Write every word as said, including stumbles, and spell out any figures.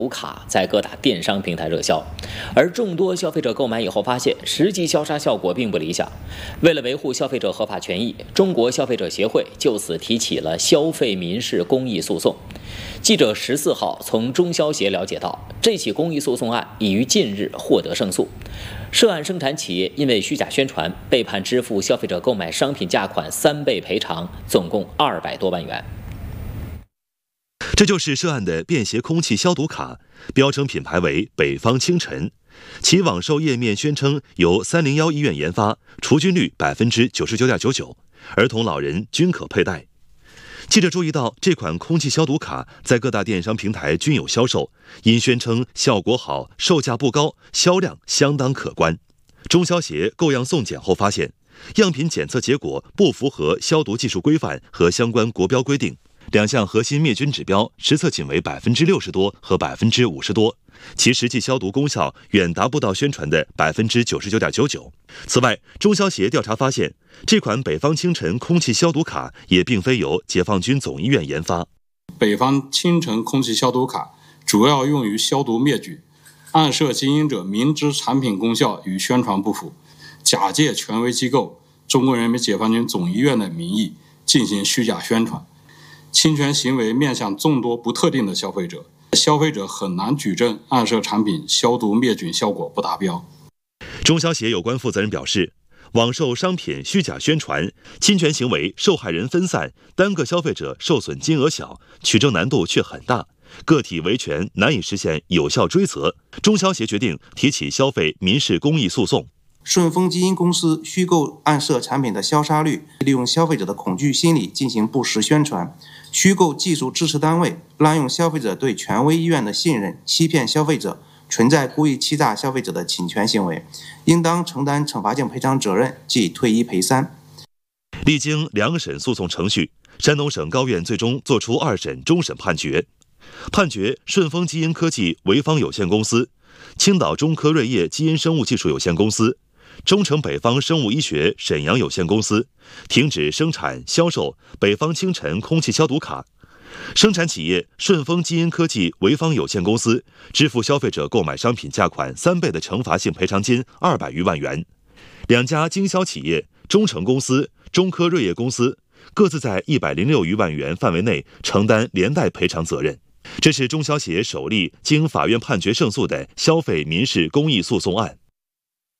读卡在各大电商平台热销，而众多消费者购买以后发现，实际消杀效果并不理想。为了维护消费者合法权益，中国消费者协会就此提起了消费民事公益诉讼。记者十四号从中消协了解到，这起公益诉讼案已于近日获得胜诉。涉案生产企业因为虚假宣传，被判支付消费者购买商品价款三倍赔偿，总共二百多万元。 这就是涉案的便携空气消毒卡，标称品牌为北方清晨，其网售页面宣称由三零一医院研发，除菌率 百分之九十九点九九， 儿童老人均可佩戴。记者注意到，这款空气消毒卡在各大电商平台均有销售，因宣称效果好，售价不高，销量相当可观。中消协购样送检后发现，样品检测结果不符合消毒技术规范和相关国标规定。两项核心灭菌指标实测仅为百分之六十多和百分之五十多，其实际消毒功效远达不到宣传的百分之九十九点九九。此外，中消协调查发现，这款北方清晨空气消毒卡也并非由解放军总医院研发。 北方清晨空气消毒卡主要用于消毒灭菌，暗设经营者明知产品功效与宣传不符，假借权威机构中国人民解放军总医院的名义进行虚假宣传。侵权行为面向众多不特定的消费者，消费者很难举证暗设产品消毒灭菌效果不达标。 中消协有关负责人表示，网售商品虚假宣传，侵权行为受害人分散，单个消费者受损金额小，取证难度却很大，个体维权难以实现有效追责。中消协决定提起消费民事公益诉讼。 顺丰基因公司虚构暗设产品的消杀率，利用消费者的恐惧心理进行不实宣传，虚构技术支持单位，滥用消费者对权威医院的信任，欺骗消费者，存在故意欺诈消费者的侵权行为，应当承担惩罚性赔偿责任，即退一赔三。 历经两审诉讼程序，山东省高院最终作出二审终审判决，判决顺丰基因科技潍坊有限公司、青岛中科瑞业基因生物技术有限公司、中城北方生物医学沈阳有限公司停止生产销售北方清晨空气消毒卡，生产企业顺丰基因科技潍坊有限公司支付消费者购买商品价款三倍的惩罚性赔偿金二百余万元。两家经销企业中城公司、中科瑞业公司各自在一百零六余万元范围内承担连带赔偿责任。这是中消协首例经法院判决胜诉的消费民事公益诉讼案。